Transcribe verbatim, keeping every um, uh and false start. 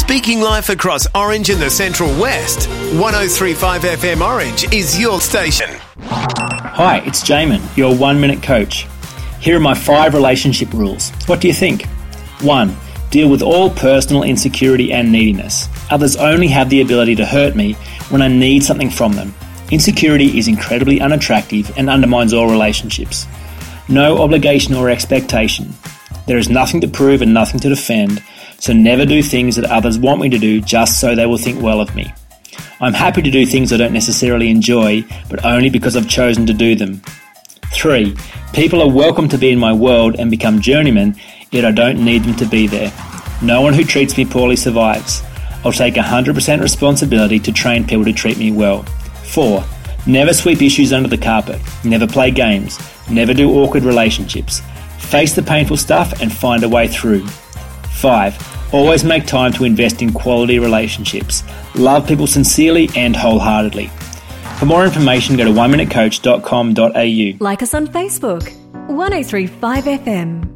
Speaking life across Orange and the Central West, one oh three point five F M Orange is your station. Hi, it's Jamin, your one-minute coach. Here are my five relationship rules. What do you think? One, deal with all personal insecurity and neediness. Others only have the ability to hurt me when I need something from them. Insecurity is incredibly unattractive and undermines all relationships. No obligation or expectation. There is nothing to prove and nothing to defend, so never do things that others want me to do just so they will think well of me. I'm happy to do things I don't necessarily enjoy, but only because I've chosen to do them. Three, people are welcome to be in my world and become journeymen, yet I don't need them to be there. No one who treats me poorly survives. I'll take one hundred percent responsibility to train people to treat me well. Four, never sweep issues under the carpet. Never play games. Never do awkward relationships. Face the painful stuff and find a way through. Five, always make time to invest in quality relationships. Love people sincerely and wholeheartedly. For more information, go to one minute coach dot com dot a u. Like us on Facebook, one oh three point five F M.